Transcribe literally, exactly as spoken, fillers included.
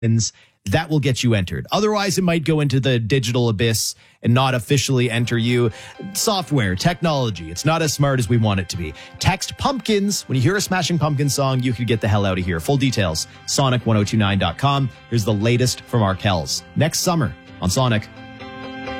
that will get you entered. Otherwise, it might go into the digital abyss and not officially enter you. Software, technology, it's not as smart as we want it to be. Text pumpkins. When you hear a Smashing Pumpkins song, you could get the hell out of here. Full details, sonic ten twenty-nine dot com. Here's the latest from Arkells. Next summer on Sonic